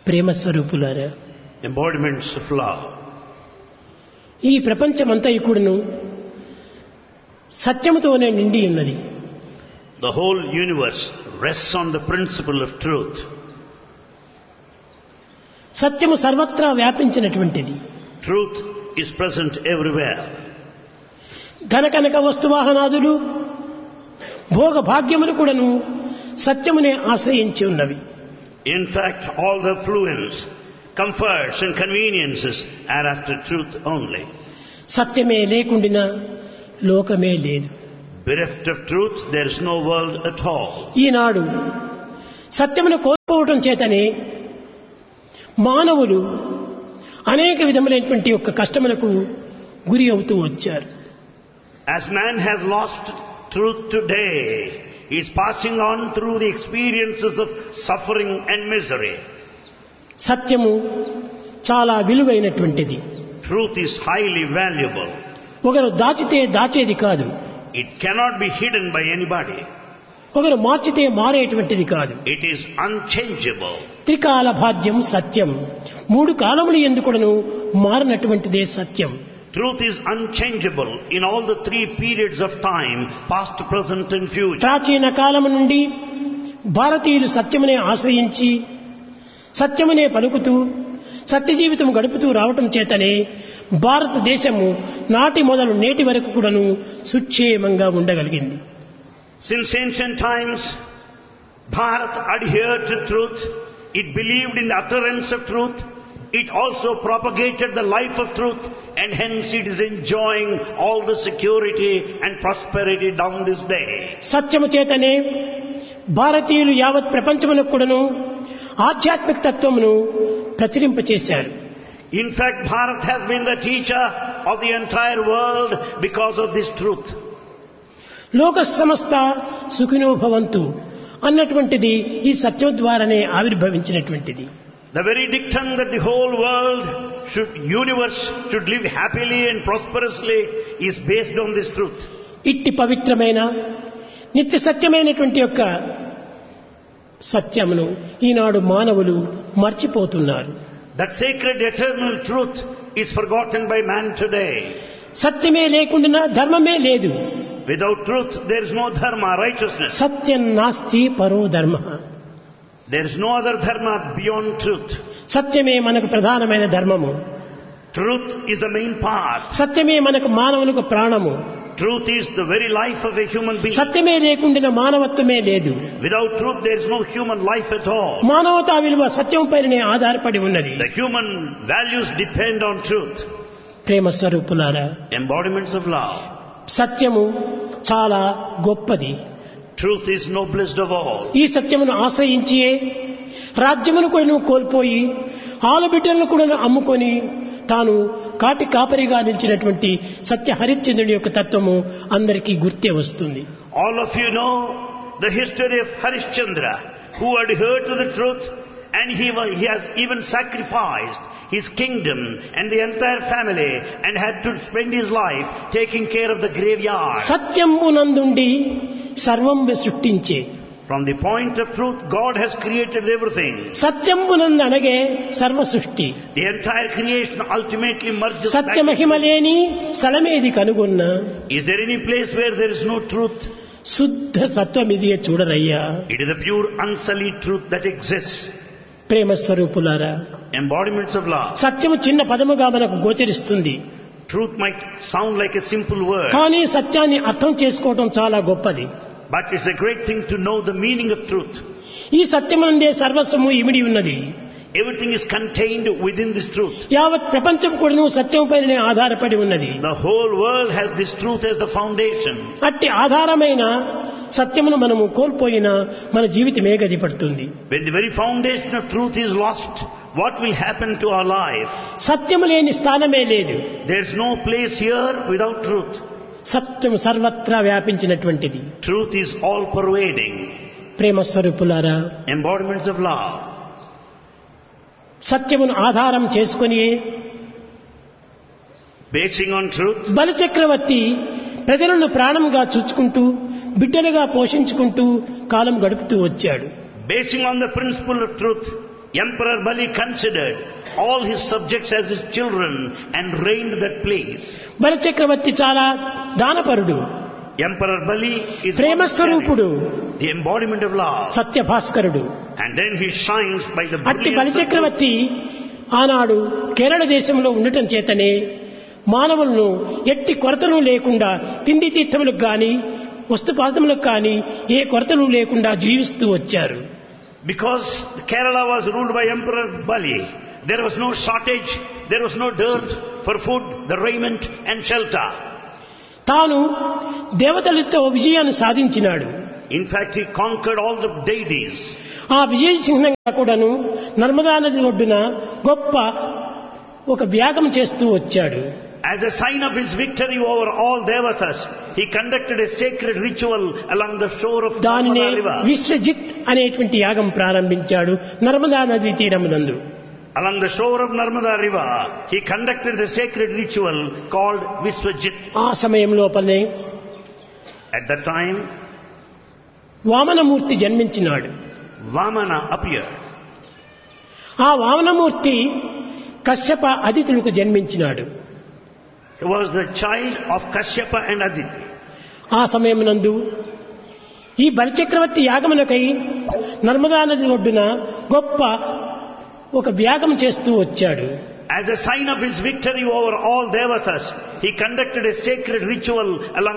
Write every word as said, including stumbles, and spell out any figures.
ప్రేమ స్వరూపులారా, embodiments of love. ఈ ప్రపంచమంతా కూడాను సత్యముతోనే నిండి ఉన్నది. The whole universe rests on the principle of truth. సత్యము సర్వత్రా వ్యాపించినటువంటిది. Truth is present everywhere. ధనకనక వస్తువాహనాదులు భోగ భాగ్యములు కూడాను సత్యమునే ఆశ్రయించి ఉన్నవి. In fact, all the affluence, comforts and conveniences are after truth only. సత్యమే లేకుండినా లోకమే లేదు. Bereft of truth, there is no world at all. ఈనాడు సత్యమును కోల్పోవటం చేతనే మానవులు అనేక విధములైనటువంటి యొక్క కష్టములకు గురి అవుతూ వచ్చారు. As man has lost truth today, he is passing on through the experiences of suffering and misery. సత్యము చాలా విలువైనటువంటిది. Truth is highly valuable. ఒకరు దాచితే దాచేది కాదు. It cannot be hidden by anybody. ఒకరు మార్చితే మారేటువంటిది కాదు. It is unchangeable. త్రికాల భాగ్యం సత్యం. మూడు కాలములు ఎందుకును మారినటువంటిదే సత్యం. Truth is unchangeable in all the three periods of time, past, present and future. ప్రాచీన కాలము నుండి భారతీయులు సత్యమునే ఆశ్రయించి సత్యమునే పలుకుతూ సత్య జీవితం గడుపుతూ రావటం చేతనే భారతదేశము నాటి మొదలు నేటి వరకు కూడాను సుక్షేమంగా ఉండగలిగింది. Since ancient times, Bharat adhered to truth. It believed in the utterance of truth. It also propagated the life of truth, and hence it is enjoying all the security and prosperity down this day. సత్యము చేతనే భారతీయులు యావత్ ప్రపంచమునకు కూడాను ఆధ్యాత్మిక తత్వమును ప్రచురింపచేశారు. In fact, Bharat has been the teacher of the entire world because of this truth. లోక సమస్త సుఖినో భవంతు అన్నటువంటిది ఈ సత్యం ద్వారానే ఆవిర్భవించినటువంటిది. The very dictum that the whole world should, universe should live happily and prosperously is based on this truth. ఇట్టి పవిత్రమైన నిత్య సత్యమైనటువంటి యొక్క సత్యమును ఈనాడు మానవులు మర్చిపోతున్నారు. That sacred eternal truth is forgotten by man today. సత్యమే లేకుండా ధర్మమే లేదు. Without truth there is no dharma, righteousness. సత్యం నాస్తి పరో ధర్మ. There is no other dharma beyond truth. సత్యమే మనకు ప్రధానమైన ధర్మము. Truth is the main part. సత్యమే మనకు మానవులకు ప్రాణము. Truth is the very life of a human being. సత్యమే లేకుండా మానవత్వమే లేదు. Without truth there is no human life at all. మానవతా విలువ సత్యం పైనే ఆధారపడి ఉన్నది. The human values depend on truth. ప్రేమ స్వరూపులారా, Embodiments of love. సత్యము చాలా గొప్పది. Truth is noblest of all. ఈ సత్యమును ఆశ్రయించి రాజ్యమును కూడా కోల్పోయి ఆలబిడ్డలను కూడా అమ్ముకొని తాను కాటి కాపరిగా నిలిచినటువంటి సత్య హరిశ్చంద్రుడి యొక్క తత్వము అందరికీ గుర్తే వస్తుంది. All of you know the history of Harishchandra, who adhered to the truth, and he, was, he has even sacrificed his kingdom and the entire family and had to spend his life taking care of the graveyard. సత్యమునందుండి సర్వం సృష్టించే. From the point of truth, God has created everything. సత్యమునందు అనగే సర్వ సృష్టి. The entire creation ultimately merges. సత్య మహిమ లేని స్థలమేది కనుగొన్న. Is there any place where there is no truth? శుద్ధ సత్వమిదియే చూడరయ్యా. It is the pure unsullied truth that exists. ప్రేమ స్వరూపులారా, Embodiments of love. సత్యము చిన్న పదముగా మనకు గోచరిస్తుంది. Truth might sound like a simple word, కానీ సత్యాన్ని అర్థం చేసుకోవటం చాలా గొప్పది. but it's a great thing to know the meaning of truth. ఈ సత్యమునందే సర్వస్వము ఇమిడి ఉన్నది. Everything is contained within this truth. యావత్ ప్రపంచం కూడాను సత్యముపైనే ఆధారపడి ఉన్నది. The whole world has this truth as the foundation. అట్టి ఆధారమైన సత్యమును మనము కోల్పోయినా మన జీవితమే గతిపడుతుంది. When the very foundation of truth is lost, what will happen to our life? సత్యము లేని స్థానమే లేదు. There is no place here without truth. సత్యము సర్వత్రా వ్యాపించినటువంటిది. Truth is all pervading. ప్రేమ స్వరూపులారా, Embodiments of love. సత్యమును ఆధారం చేసుకొని Basing on truth, బలిచక్రవర్తి ప్రజలను ప్రాణంగా చూచుకుంటూ బిడ్డలుగా పోషించుకుంటూ కాలం గడుపుతూ వచ్చాడు. basing on the principle of truth, Emperor Bali considered all his subjects as his children and reigned that place. బలి చక్రవర్తి చాలా దానపరుడు, Emperor Bali is ప్రేమస్వరూపుడు, the embodiment of love. సత్యభాస్కరుడు. And then he shines by the అట్టి బలి brilliance of truth. చక్రవర్తి ఆనాడు కేరళ దేశంలో ఉండటం చేతనే మానవులను ఎట్టి కొరతలు లేకుండా తిండి తీర్థములకు గాని వస్తుపాదములకు కానీ ఏ కొరతలు లేకుండా జీవిస్తూ వచ్చారు. Because Kerala was ruled by Emperor Bali, there was no shortage, there was no dearth for food, the raiment and shelter. తాను దేవతలతో విజయాన్ని సాధించినాడు. In fact, he conquered all the deities. ఆ విజయ చిహ్నంగా కూడాను నర్మదా నది ఒడ్డున గొప్ప ఒక వ్యాగం చేస్తూ వచ్చాడు. As a sign of his victory over all devatas, he conducted a sacred ritual along the shore of దానినే Narmada river. విశ్వజిత్ అనేటువంటి యాగం ప్రారంభించాడు నర్మదా నది తీరమునందు. Along the shore of Narmada river, he conducted the sacred ritual called Viswajit. ఆ సమయం లోపలనే At that time, Vamanamurthy జన్మించినాడు. Vamana appeared. ఆ Vamanamurthy Kashyapa అదితులకు జన్మించినాడు. He was the child of Kashyapa and Aditi. ఆ సమయమునందు ఈ బలిచక్రవర్తి యాగమునకై నర్మదా నది ఒడ్డున గొప్ప ఒక వ్యాగం చేస్తూ వచ్చాడు. As a sign of his victory over all devatas, he conducted a sacred ritual along